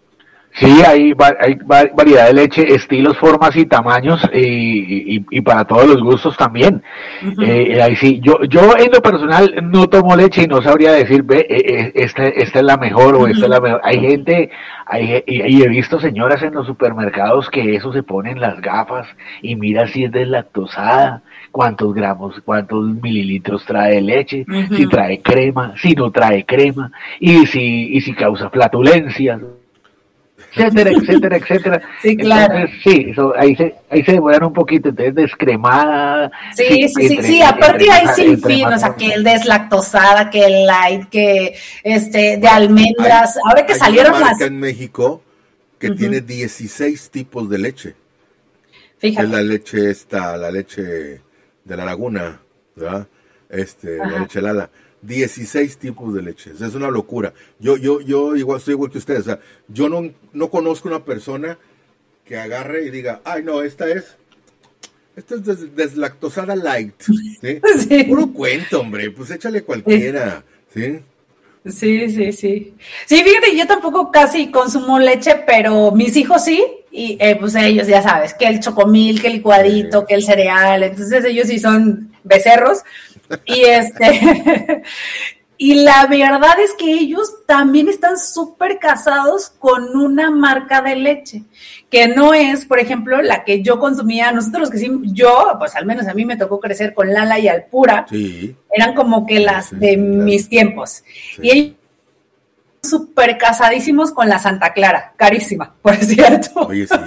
Sí, hay, hay variedad de leche, estilos, formas y tamaños, y, y, y para todos los gustos también. Uh-huh. Eh, ahí sí, yo, yo en lo personal no tomo leche y no sabría decir, ve, eh, esta, esta es la mejor o uh-huh. esta es la mejor. Hay gente, hay, y, y he visto señoras en los supermercados que eso se ponen las gafas y mira si es deslactosada, cuántos gramos, cuántos mililitros trae leche, uh-huh. si trae crema, si no trae crema, y si, y si causa flatulencias, etcétera, etcétera, etcétera. Sí, claro. Entonces, sí, eso, ahí se ahí se demoran un poquito, entonces descremada. Sí, sí, sí, entre, sí, aparte hay sin fin, o sea, que el deslactosada, que el light, que este, de almendras, hay, ahora que hay salieron una marca las... en México que uh-huh. tiene dieciséis tipos de leche. Fíjate. Es la leche esta, la leche de la laguna, ¿verdad? Este, Ajá. la leche Lala. dieciséis tipos de leches, es una locura. Yo, yo, yo igual estoy igual que ustedes, o sea, yo no, no conozco una persona que agarre y diga, ay no, esta es, esta es des, deslactosada light, ¿sí? Sí. Puro cuento, hombre, pues échale cualquiera, ¿sí? Sí, sí, sí. Sí, fíjate, yo tampoco casi consumo leche, pero mis hijos sí, y eh, pues ellos ya sabes, que el chocomil, que el licuadito, sí. que el cereal, entonces ellos sí son becerros. Y este y la verdad es que ellos también están súper casados con una marca de leche, que no es, por ejemplo, la que yo consumía. Nosotros que sí, yo, pues al menos a mí me tocó crecer con Lala y Alpura, sí. eran como que las sí, de sí, mis tiempos. Sí. Y ellos súper casadísimos con la Santa Clara, carísima, por cierto. Oye, sí.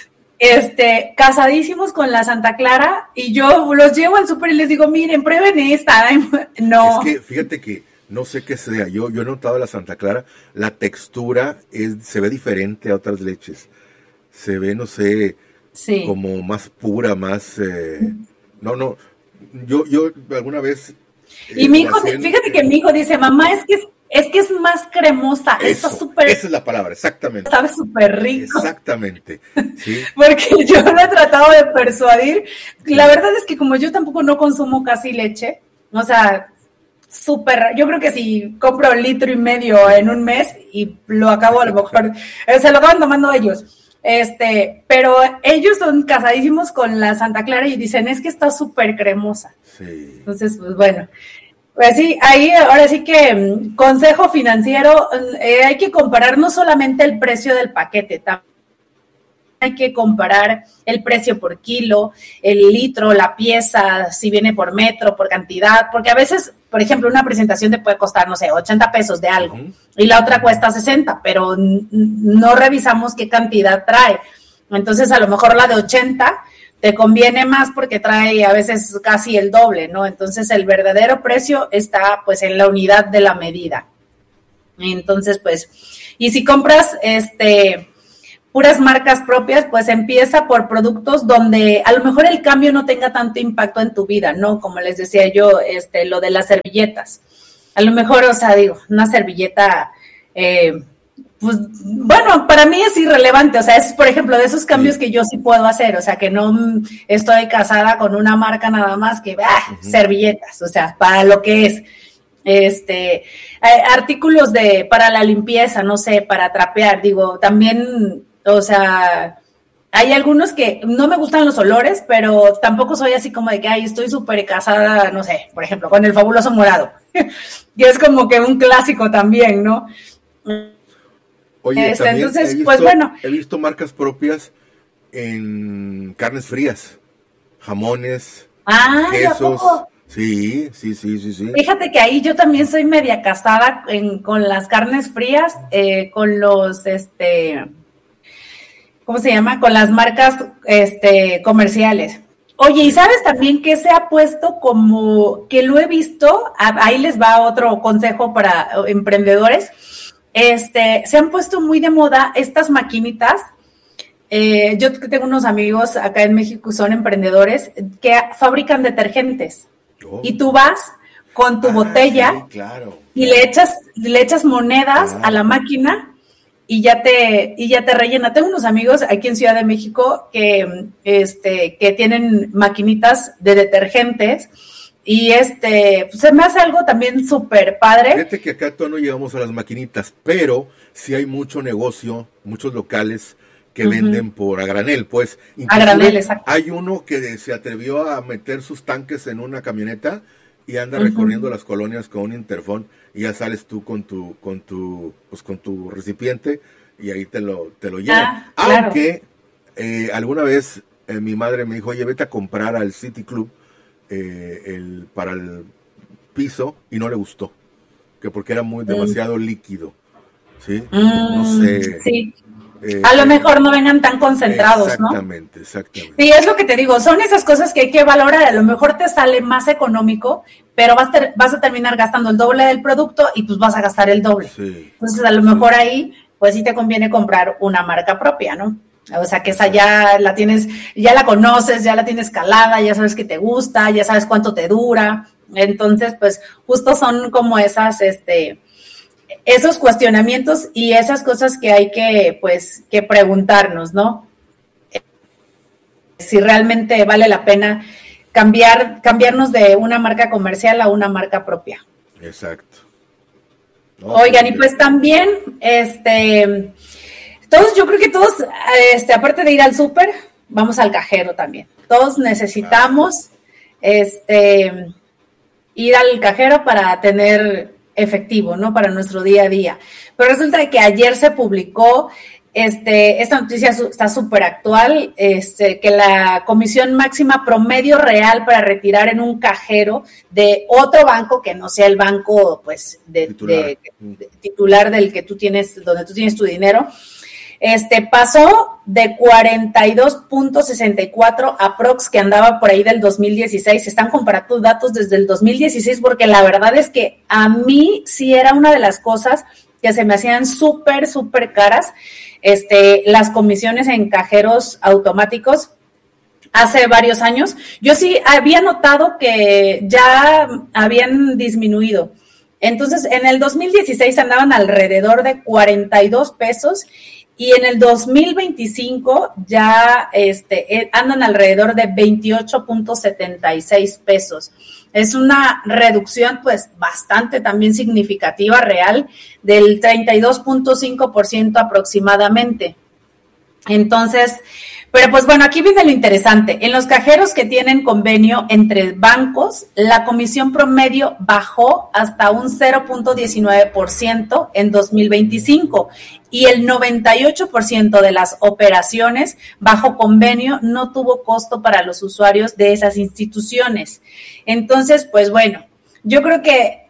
Este, casadísimos con la Santa Clara, y yo los llevo al súper y les digo, miren, prueben esta. No. Es que, fíjate que, no sé qué sea, yo, yo he notado la Santa Clara, la textura es, se ve diferente a otras leches. Se ve, no sé, sí. como más pura, más, eh, no, no, yo, yo alguna vez... Eh, y mi hijo, hacen, fíjate eh, que mi hijo dice, mamá, es que es Es que es más cremosa, eso, está súper... Esa es la palabra, exactamente. Sabe súper rico. Exactamente, sí. Porque yo lo he tratado de persuadir. Sí. La verdad es que como yo tampoco no consumo casi leche, o sea, súper... Yo creo que si compro un litro y medio en un mes y lo acabo a lo mejor... se lo acaban tomando ellos. Este, pero ellos son casadísimos con la Santa Clara y dicen, es que está súper cremosa. Sí. Entonces, pues bueno... Pues sí, ahí ahora sí que consejo financiero, eh, hay que comparar no solamente el precio del paquete, también hay que comparar el precio por kilo, el litro, la pieza, si viene por metro, por cantidad, porque a veces, por ejemplo, una presentación te puede costar, no sé, ochenta pesos de algo, uh-huh. y la otra cuesta sesenta, pero n- no revisamos qué cantidad trae. Entonces, a lo mejor la de ochenta te conviene más porque trae a veces casi el doble, ¿no? Entonces el verdadero precio está pues en la unidad de la medida. Entonces, pues, y si compras este puras marcas propias, pues empieza por productos donde a lo mejor el cambio no tenga tanto impacto en tu vida, ¿no? Como les decía yo, este, lo de las servilletas. A lo mejor, o sea, digo, una servilleta... Eh, pues bueno, para mí es irrelevante, o sea, es por ejemplo de esos cambios sí. que yo sí puedo hacer, o sea, que no estoy casada con una marca nada más que ah, uh-huh. servilletas, o sea, para lo que es, este, artículos de, para la limpieza, no sé, para trapear, digo, también, o sea, hay algunos que no me gustan los olores, pero tampoco soy así como de que, ay, estoy súper casada, no sé, por ejemplo, con el Fabuloso Morado, y es como que un clásico también, ¿no? Oye, este, también entonces, he visto, pues bueno. He visto marcas propias en carnes frías, jamones, ah, quesos. Sí, sí, sí, sí, sí. Fíjate que ahí yo también soy media casada en, con las carnes frías, eh, con los, este, ¿cómo se llama? Con las marcas, este, comerciales. Oye, ¿y sabes también que se ha puesto como, que lo he visto, ahí les va otro consejo para emprendedores, este, se han puesto muy de moda estas maquinitas, eh, yo tengo unos amigos acá en México, son emprendedores, que fabrican detergentes, oh. y tú vas con tu ah, botella, sí, claro. y le echas, le echas monedas ah. a la máquina, y ya te, y ya te rellena. Tengo unos amigos aquí en Ciudad de México que, este, que tienen maquinitas de detergentes, y este, pues se me hace algo también súper padre. Fíjate que acá todavía no llegamos a las maquinitas, pero sí hay mucho negocio, muchos locales que uh-huh. venden por a granel, pues. A granel, exacto. Hay uno que se atrevió a meter sus tanques en una camioneta y anda uh-huh. recorriendo las colonias con un interfón y ya sales tú con tu, con tu, pues con tu recipiente y ahí te lo, te lo llevan. Ah, Aunque claro. eh, alguna vez eh, mi madre me dijo, oye, vete a comprar al City Club eh, el, para el piso, y no le gustó, que porque era muy demasiado mm. líquido, ¿sí? Mm, no sé. Sí. Eh, a lo mejor no vengan tan concentrados, exactamente, ¿no? Exactamente, exactamente. Sí, es lo que te digo, son esas cosas que hay que valorar. A lo mejor te sale más económico, pero vas, ter- vas a terminar gastando el doble del producto y pues vas a gastar el doble. Sí. Entonces, a lo mejor sí. ahí, pues sí te conviene comprar una marca propia, ¿no? O sea, que esa ya la tienes, ya la conoces, ya la tienes calada, ya sabes que te gusta, ya sabes cuánto te dura. Entonces, pues, justo son como esas, este, esos cuestionamientos y esas cosas que hay que, pues, que preguntarnos, ¿no? Si realmente vale la pena cambiar, cambiarnos de una marca comercial a una marca propia. Exacto. No, Oigan, y pues también, este... Todos, yo creo que todos, este, aparte de ir al súper, vamos al cajero también. Todos necesitamos este, ir al cajero para tener efectivo, ¿no? Para nuestro día a día. Pero resulta que ayer se publicó, este, esta noticia está súper actual, este, que la comisión máxima promedio real para retirar en un cajero de otro banco que no sea el banco, pues, de, titular, de, de, titular del que tú tienes, donde tú tienes tu dinero, Este, pasó de cuarenta y dos punto sesenta y cuatro aprox que andaba por ahí del dos mil dieciséis. Se están comparando datos desde el dos mil dieciséis porque la verdad es que a mí sí era una de las cosas que se me hacían súper, súper caras, este, las comisiones en cajeros automáticos hace varios años. Yo sí había notado que ya habían disminuido. Entonces, en el dos mil dieciséis andaban alrededor de cuarenta y dos pesos y en el dos mil veinticinco ya este, andan alrededor de veintiocho punto setenta y seis pesos. Es una reducción pues bastante también significativa real del treinta y dos punto cinco por ciento aproximadamente. Entonces, pero pues bueno, aquí viene lo interesante. En los cajeros que tienen convenio entre bancos, la comisión promedio bajó hasta un cero punto diecinueve por ciento en dos mil veinticinco y el noventa y ocho por ciento de las operaciones bajo convenio no tuvo costo para los usuarios de esas instituciones. Entonces, pues bueno, yo creo que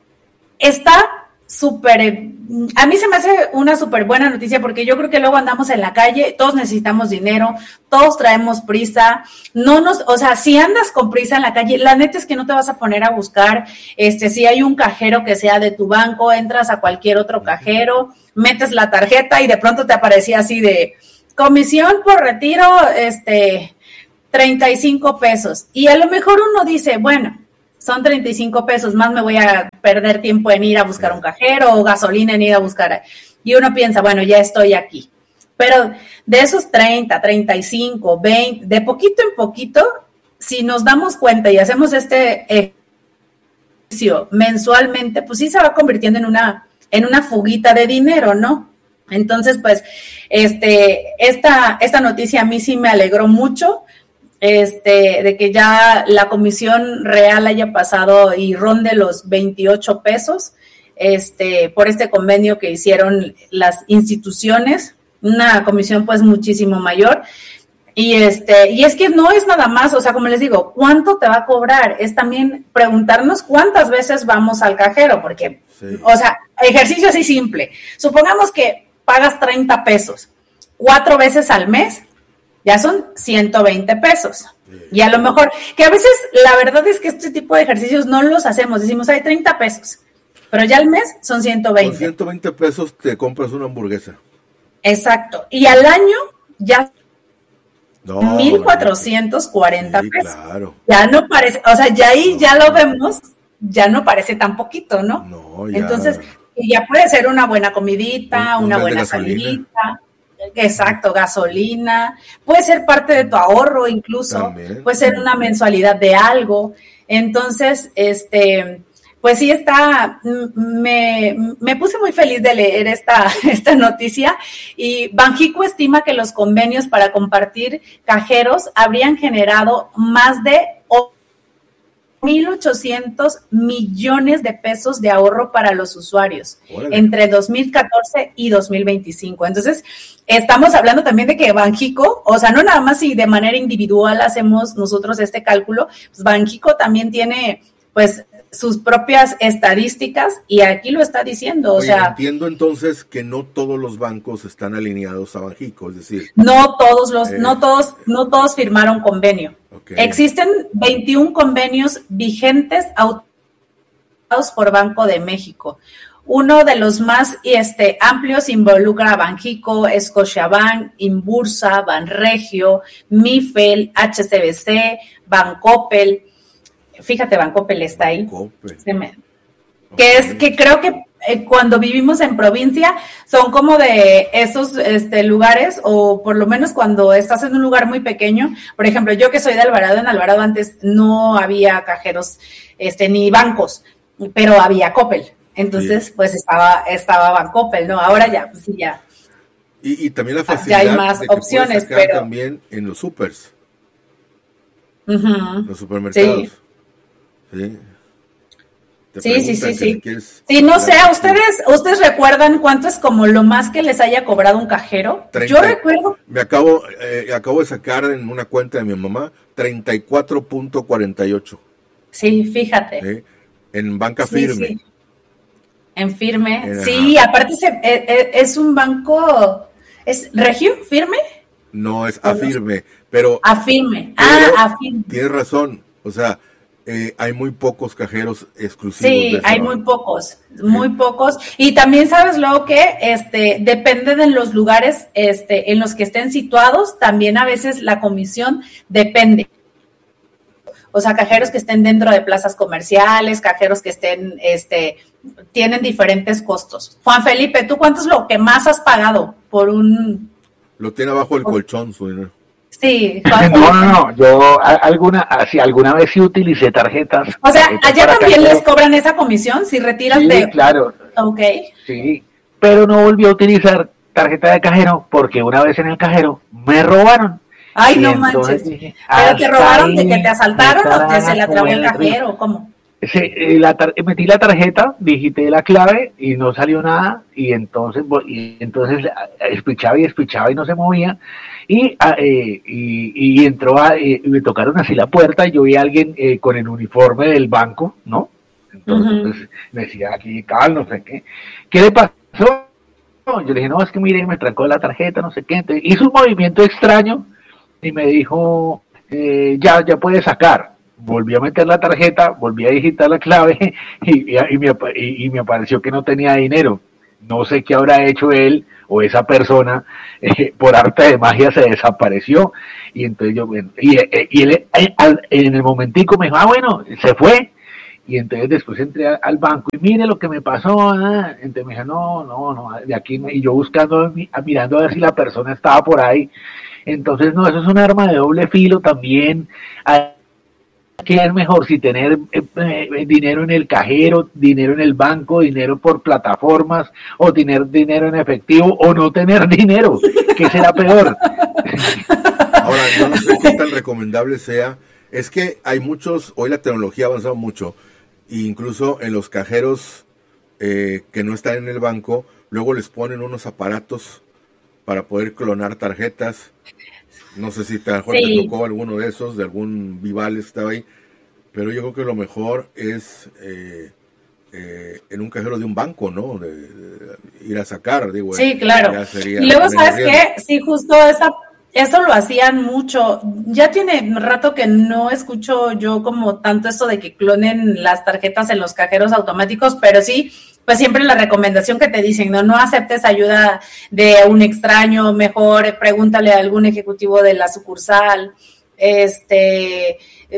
está súper, a mí se me hace una súper buena noticia porque yo creo que luego andamos en la calle, todos necesitamos dinero, todos traemos prisa, no nos, o sea, si andas con prisa en la calle, la neta es que no te vas a poner a buscar, este, si hay un cajero que sea de tu banco, entras a cualquier otro cajero, metes la tarjeta y de pronto te aparecía así de comisión por retiro, este, treinta y cinco pesos, y a lo mejor uno dice, bueno, son treinta y cinco pesos, más me voy a perder tiempo en ir a buscar un cajero o gasolina en ir a buscar. Y uno piensa, bueno, ya estoy aquí. Pero de esos treinta, treinta y cinco, veinte, de poquito en poquito, si nos damos cuenta y hacemos este ejercicio mensualmente, pues sí se va convirtiendo en una, en una fuguita de dinero, ¿no? Entonces, pues, este, esta, esta noticia a mí sí me alegró mucho. Este, de que ya la comisión real haya pasado y ronde los veintiocho pesos, este, por este convenio que hicieron las instituciones, una comisión pues muchísimo mayor, y este, y es que no es nada más, o sea, como les digo, ¿cuánto te va a cobrar? Es también preguntarnos cuántas veces vamos al cajero, porque, sí. O sea, ejercicio así simple, supongamos que pagas treinta pesos, cuatro veces al mes, ya son ciento veinte pesos. Y a lo mejor, que a veces la verdad es que este tipo de ejercicios no los hacemos, decimos, hay treinta pesos, pero ya al mes son ciento veinte. Con ciento veinte pesos te compras una hamburguesa. Exacto, y al año ya no, mil cuatrocientos cuarenta sí, pesos. Claro. Ya no parece, o sea, ya ahí no, ya lo vemos, ya no parece tan poquito, ¿no? No, ya. Entonces, ya puede ser una buena comidita, un, una un buena salidita. Exacto, gasolina, puede ser parte de tu ahorro incluso, también. Puede ser una mensualidad de algo. Entonces, este, pues sí está, me, me puse muy feliz de leer esta, esta noticia, y Banxico estima que los convenios para compartir cajeros habrían generado más de mil ochocientos millones de pesos de ahorro para los usuarios. Órale. Entre dos mil catorce y dos mil veinticinco. Entonces, estamos hablando también de que Banxico, o sea, no nada más si de manera individual hacemos nosotros este cálculo, pues Banxico también tiene, pues, sus propias estadísticas, y aquí lo está diciendo, o Oye, sea... Entiendo entonces que no todos los bancos están alineados a Banxico, es decir... No todos los, eh, no todos, no todos firmaron convenio. Okay. Existen veintiún convenios vigentes autorizados por Banco de México. Uno de los más este, amplios involucra a Banxico, Scotiabank, Inbursa, Banregio, Mifel, H S B C, Bancoppel. Fíjate, Bancoppel está ahí. Bancoppel. Se me, okay. Que es que creo que eh, cuando vivimos en provincia son como de esos este, lugares, o por lo menos cuando estás en un lugar muy pequeño. Por ejemplo, yo que soy de Alvarado, en Alvarado antes no había cajeros este, ni bancos, pero había Coppel. Entonces, sí. pues estaba estaba Bancoppel, ¿no? Ahora ya, pues sí, ya. Y, y también la facilidad ya hay más de que opciones, puedes sacar pero también en los supers, uh-huh. los supermercados. Sí. Sí. Sí, sí, sí, sí. Sí, no sé, ¿ustedes ustedes recuerdan cuánto es como lo más que les haya cobrado un cajero? treinta, yo recuerdo. Me acabo eh, acabo de sacar en una cuenta de mi mamá treinta y cuatro punto cuarenta y ocho. Sí, fíjate. ¿Eh? En banca sí, firme. Sí. En firme. En, sí, ajá. aparte se, eh, es un banco, ¿es Regio firme? No, es Afirme, pero... Afirme, pero ah, Afirme. Tienes razón, o sea... Eh, hay muy pocos cajeros exclusivos. Sí, de hay muy pocos, muy sí. pocos. Y también sabes luego que este depende de los lugares este en los que estén situados, también a veces la comisión depende. O sea, cajeros que estén dentro de plazas comerciales, cajeros que estén, este, tienen diferentes costos. Juan Felipe, ¿tú cuánto es lo que más has pagado por un...? Lo tiene abajo el colchón, su dinero. Sí. No, no, no, yo alguna, si alguna vez sí utilicé tarjetas. O sea, tarjetas allá también cajero. Les cobran esa comisión si retiras sí, de... Sí, claro. Ok. Sí, pero no volví a utilizar tarjeta de cajero porque una vez en el cajero me robaron. Ay, no manches. Dije, ¿pero te robaron de que te asaltaron o que se la trabó el cajero? ¿Cómo? Sí, la tar- metí la tarjeta, digité la clave y no salió nada, y entonces y entonces espichaba y espichaba y no se movía, y eh, y, y entró a, y me tocaron así la puerta, y yo vi a alguien eh, con el uniforme del banco, ¿no? Entonces uh-huh. pues, me decía aquí, cal, no sé qué, ¿qué le pasó? Yo le dije, no, es que mire, me trancó la tarjeta, no sé qué. Entonces, hizo un movimiento extraño y me dijo, eh, ya, ya puede sacar. Volví a meter la tarjeta, volví a digitar la clave y, y, y, me, y, y me apareció que no tenía dinero. No sé qué habrá hecho él o esa persona, eh, por arte de magia se desapareció. Y entonces yo, bueno, y, y él eh, en el momentico me dijo, ah, bueno, se fue. Y entonces después entré al banco y mire lo que me pasó. Ah. Entonces me dijo, no, no, no, de aquí, y yo buscando, mirando a ver si la persona estaba por ahí. Entonces, no, eso es un arma de doble filo también. ¿Qué es mejor? Si tener eh, eh, dinero en el cajero, dinero en el banco, dinero por plataformas, o tener dinero en efectivo, o no tener dinero. ¿Qué será peor? Ahora, yo no sé qué tan recomendable sea. Es que hay muchos, hoy la tecnología ha avanzado mucho, e incluso en los cajeros eh, que no están en el banco, luego les ponen unos aparatos para poder clonar tarjetas. No sé si te, a lo mejor sí. te tocó alguno de esos, de algún Vival estaba ahí, pero yo creo que lo mejor es eh, eh, en un cajero de un banco, ¿no? De, de ir a sacar, digo. Sí, eh, claro. Y luego, ¿sabes qué? Sí, justo esa, eso lo hacían mucho. Ya tiene rato que no escucho yo como tanto esto de que clonen las tarjetas en los cajeros automáticos, pero sí, pues siempre la recomendación que te dicen, no, no aceptes ayuda de un extraño, mejor pregúntale a algún ejecutivo de la sucursal, este,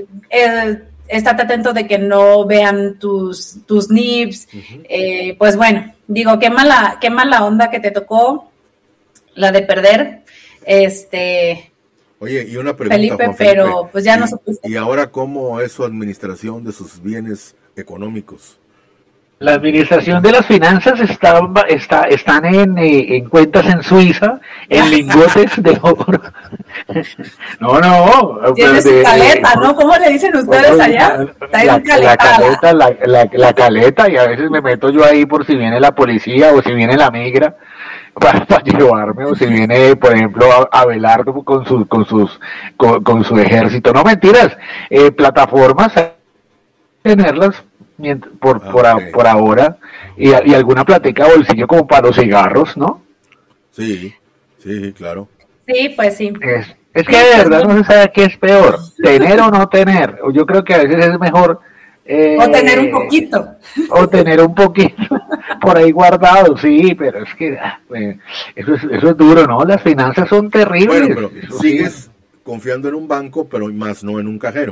eh, estate atento de que no vean tus, tus N I Ps, uh-huh. eh, pues bueno, digo, qué mala, qué mala onda que te tocó, la de perder, este, Oye, y una pregunta, Felipe, Juan Felipe, pero pues ya y, no supiste. ¿Y ahora cómo es su administración de sus bienes económicos? La administración de las finanzas está, está, están en, eh, en cuentas en Suiza, en lingotes de oro. No, no. Tiene su caleta, ¿no? ¿Cómo le dicen ustedes allá? Está la, la caleta, la, la, la caleta, y a veces me meto yo ahí por si viene la policía o si viene la migra para, para llevarme, o si viene, por ejemplo, Abelardo con sus, con sus, con, con su ejército. No, mentiras, eh, plataformas, tenerlas por, okay. por, por ahora, y, y alguna platica de bolsillo como para los cigarros, ¿no? Sí, sí, claro. Sí, pues sí. Es, es que de verdad no se sabe qué es peor, tener o no tener. Yo creo que a veces es mejor... Eh, o tener un poquito. O tener un poquito por ahí guardado, sí, pero es que eh, eso, es, eso es duro, ¿no? Las finanzas son terribles. Bueno, pero eso sigues sí. confiando en un banco, pero más no en un cajero.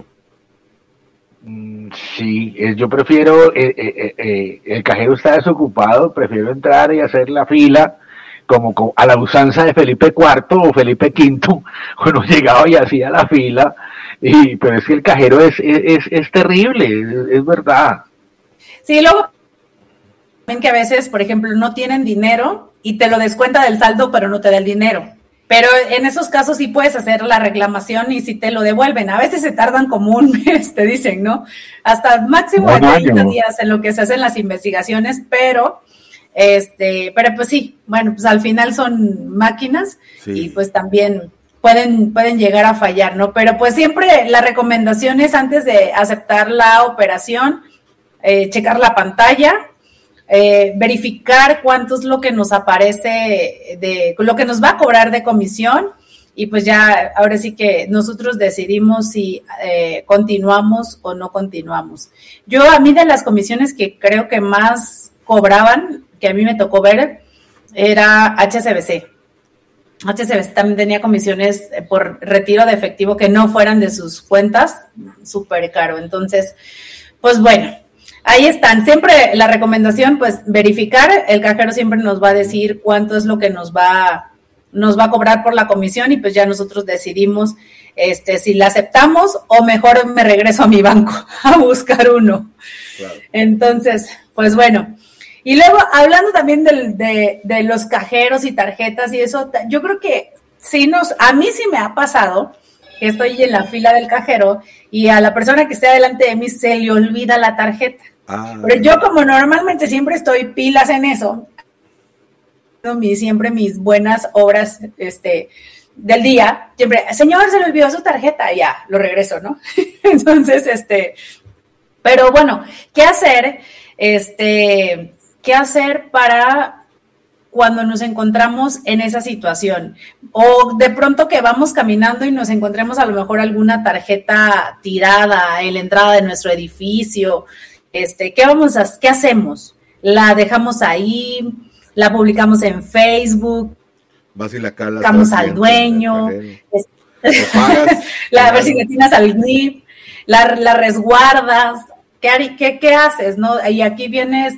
Sí, yo prefiero, eh, eh, eh, el cajero está desocupado, prefiero entrar y hacer la fila como, como a la usanza de Felipe cuarto o Felipe quinto, uno llegaba y hacía la fila, y pero es que el cajero es, es, es terrible, es, es verdad. Sí, luego ven que a veces, por ejemplo, no tienen dinero y te lo descuenta del saldo, pero no te da el dinero. Pero en esos casos sí puedes hacer la reclamación y si te lo devuelven. A veces se tardan como un mes, te dicen, ¿no? Hasta máximo de treinta días en lo que se hacen las investigaciones, pero, este, pero pues sí, bueno, pues al final son máquinas sí. y pues también pueden, pueden llegar a fallar, ¿no? Pero pues siempre la recomendación es antes de aceptar la operación, eh, checar la pantalla, Eh, verificar cuánto es lo que nos aparece de lo que nos va a cobrar de comisión y pues ya ahora sí que nosotros decidimos si eh, continuamos o no continuamos. Yo a mí de las comisiones que creo que más cobraban, que a mí me tocó ver, era H S B C. H S B C también tenía comisiones por retiro de efectivo que no fueran de sus cuentas, súper caro. Entonces, pues bueno, ahí están. Siempre la recomendación, pues verificar, el cajero siempre nos va a decir cuánto es lo que nos va, nos va a cobrar por la comisión y pues ya nosotros decidimos este, si la aceptamos o mejor me regreso a mi banco a buscar uno. Claro. Entonces, pues bueno. Y luego, hablando también del, de, de los cajeros y tarjetas y eso, yo creo que sí nos, a mí sí me ha pasado que estoy en la fila del cajero y a la persona que esté delante de mí se le olvida la tarjeta. Ah, pero yo como normalmente siempre estoy pilas en eso, siempre mis buenas obras este, del día, siempre, señor, se le olvidó su tarjeta, ya, lo regreso, ¿no? Entonces, este, pero bueno, ¿qué hacer? Este, ¿qué hacer para cuando nos encontramos en esa situación? O de pronto que vamos caminando y nos encontremos a lo mejor alguna tarjeta tirada en la entrada de nuestro edificio. Este, ¿qué vamos a, qué hacemos? ¿La dejamos ahí? ¿La publicamos en Facebook? Vas y la calas. Buscamos al dueño. La, a ver si le tienes al N I P. La, la resguardas. ¿Qué, qué, qué haces? ¿No? Y aquí viene